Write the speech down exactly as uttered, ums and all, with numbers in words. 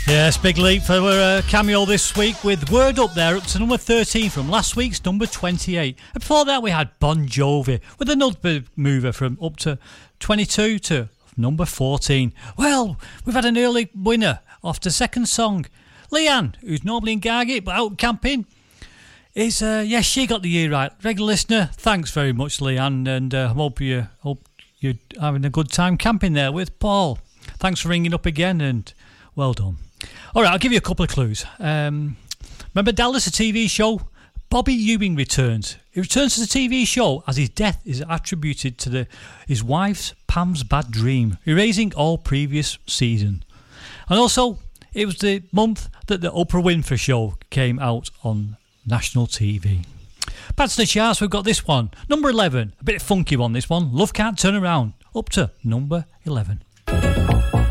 Yes, big leap for uh, Cameo this week with Word Up there, up to number thirteen from last week's number twenty-eight. And before that we had Bon Jovi with another mover from up to twenty-two to number fourteen. Well, we've had an early winner off the second song. Leanne, who's normally in Gargate but out camping, is, uh, yes, she got the year right. Regular listener, thanks very much, Leanne, and I uh, hope, you, hope you're having a good time camping there with Paul. Thanks for ringing up again and well done. All right, I'll give you a couple of clues. Um, remember Dallas, the T V show? Bobby Ewing returns. He returns to the T V show as his death is attributed to the, his wife's Pam's bad dream, erasing all previous season. And also, it was the month that the Oprah Winfrey Show came out on national T V. Back to the charts, we've got this one. Number eleven, a bit funky one, this one. Love Can't Turn Around, up to number eleven.